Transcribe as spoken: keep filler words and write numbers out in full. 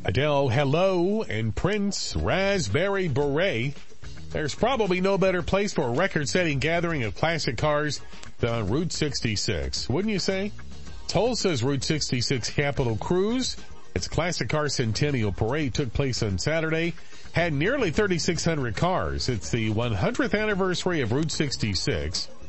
Adele, Hello, and Prince, Raspberry Beret. There's probably no better place for a record-setting gathering of classic cars than Route sixty-six. Wouldn't you say? Tulsa's Route sixty-six Capitol Cruise, its classic car centennial parade, took place on Saturday, had nearly thirty-six hundred cars. It's the one hundredth anniversary of Route sixty-six.